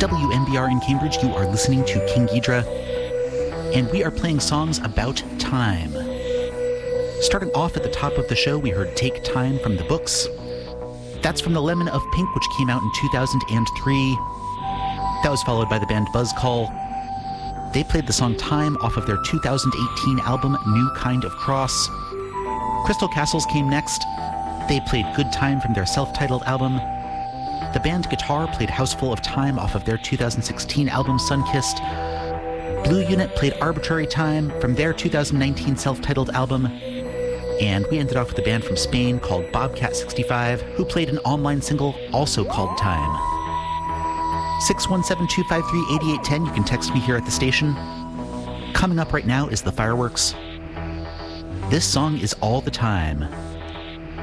WMBR in Cambridge. You are listening to King Ghidra, and we are playing songs about time. Starting off at the top of the show, we heard Take Time from the Books. That's from The Lemon of Pink, which came out in 2003. That was followed by the band Buzzcall. They played the song Time off of their 2018 album New Kind of Cross. Crystal Castles came next. They played Good Time from their self-titled album. The band Guitar played Houseful of Time off of their 2016 album Sunkissed. Blue Unit played Arbitrary Time from their 2019 self-titled album. And we ended off with a band from Spain called Bobcat 65, who played an online single also called Time. 617-253-8810, you can text me here at the station. Coming up right now is The Fireworks. This song is All the Time.